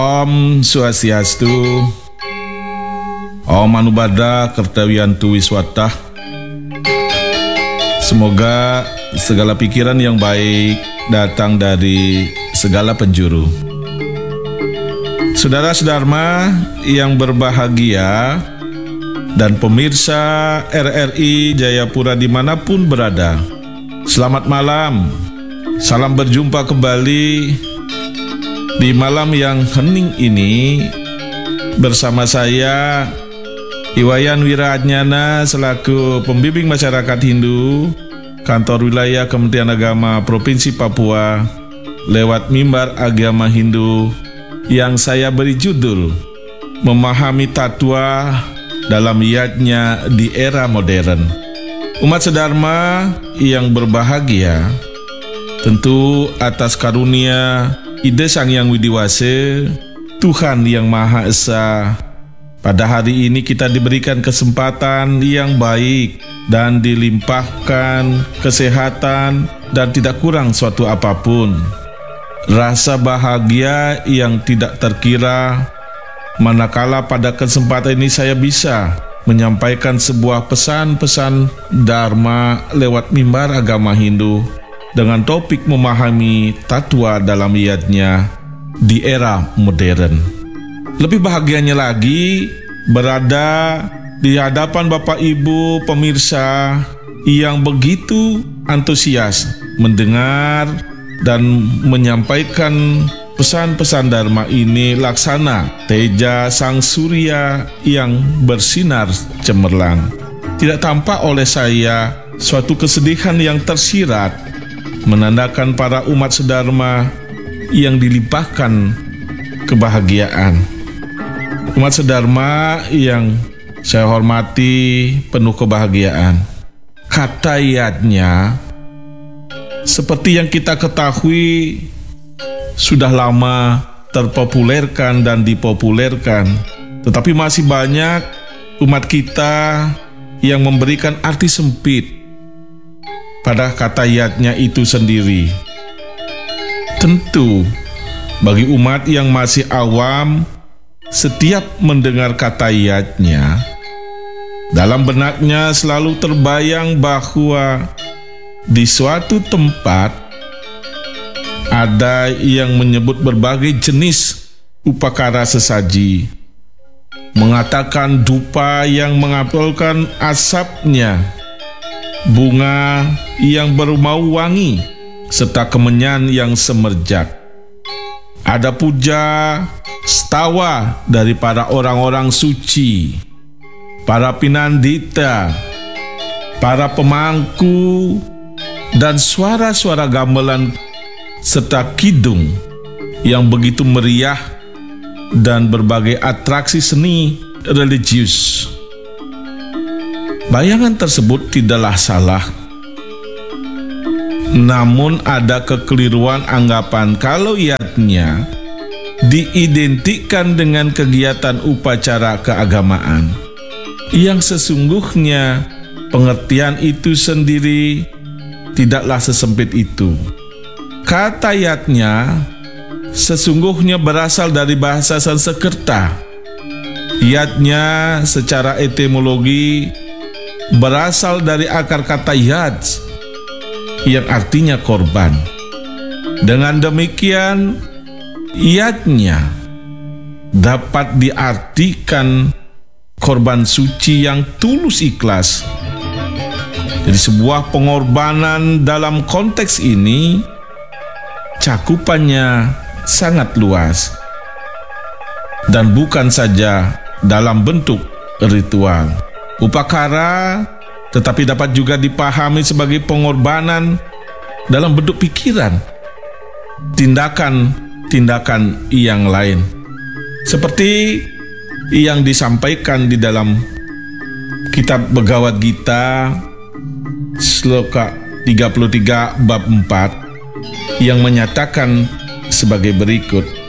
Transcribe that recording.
Om Swastiastu. Om Anubada Kertawiantu Wiswata. Semoga segala pikiran yang baik datang dari segala penjuru. Saudara-saudara yang berbahagia dan pemirsa RRI Jayapura dimanapun berada, selamat malam. Salam berjumpa kembali di malam yang hening ini bersama saya Iwayan Wiraatnyana selaku pembimbing masyarakat Hindu Kantor Wilayah Kementerian Agama Provinsi Papua lewat mimbar agama Hindu yang saya beri judul Memahami Tatwa dalam Yatnya di Era Modern. Umat sedharma yang berbahagia, tentu atas karunia Ide Sang Yang Widiwase, Tuhan Yang Maha Esa, pada hari ini kita diberikan kesempatan yang baik dan dilimpahkan kesehatan dan tidak kurang suatu apapun. Rasa bahagia yang tidak terkira manakala pada kesempatan ini saya bisa menyampaikan sebuah pesan-pesan Dharma lewat mimbar agama Hindu dengan topik memahami tatwa dalam Yatnya di era modern. Lebih bahagianya lagi berada di hadapan Bapak Ibu pemirsa yang begitu antusias mendengar dan menyampaikan pesan-pesan Dharma ini laksana teja sang surya yang bersinar cemerlang. Tidak tampak oleh saya suatu kesedihan yang tersirat, menandakan para umat sedharma yang dilimpahkan kebahagiaan. Umat sedharma yang saya hormati penuh kebahagiaan. Kata Yatnya, seperti yang kita ketahui, sudah lama terpopulerkan dan dipopulerkan, tetapi masih banyak umat kita yang memberikan arti sempit pada kata Yatnya itu sendiri. Tentu, bagi umat yang masih awam, setiap mendengar kata Yatnya, dalam benaknya selalu terbayang bahwa di suatu tempat ada yang menyebut berbagai jenis upakara sesaji, mengatakan dupa yang mengapelkan asapnya, bunga yang berbau wangi, serta kemenyan yang semerjak. Ada puja, stawa dari para orang-orang suci, para pinandita, para pemangku, dan suara-suara gamelan serta kidung yang begitu meriah dan berbagai atraksi seni religius. Bayangan tersebut tidaklah salah. Namun ada kekeliruan anggapan kalau Yatnya diidentikan dengan kegiatan upacara keagamaan, yang sesungguhnya pengertian itu sendiri tidaklah sesempit itu. Kata Yatnya sesungguhnya berasal dari bahasa Sanskerta. Yatnya secara etimologi berasal dari akar kata yaj yang artinya korban. Dengan demikian, Yatnya dapat diartikan korban suci yang tulus ikhlas. Jadi sebuah pengorbanan dalam konteks ini cakupannya sangat luas dan bukan saja dalam bentuk ritual upakara, tetapi dapat juga dipahami sebagai pengorbanan dalam bentuk pikiran, tindakan-tindakan yang lain, seperti yang disampaikan di dalam kitab Bhagavad Gita Sloka 33 bab 4 yang menyatakan sebagai berikut.